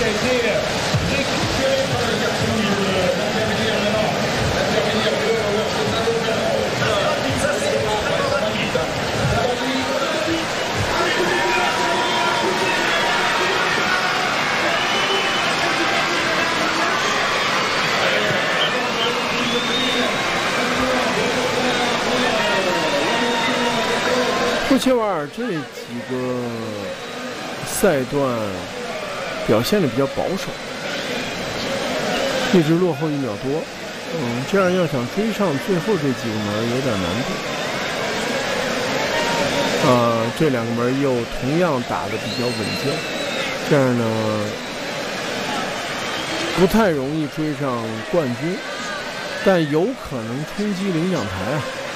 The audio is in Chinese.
库切瓦尔这几个赛段表现的比较保守，一直落后1秒多。这样要想追上最后这几个门有点难度。这两个门又同样打得比较稳健，这样呢不太容易追上冠军，但有可能冲击领奖台啊。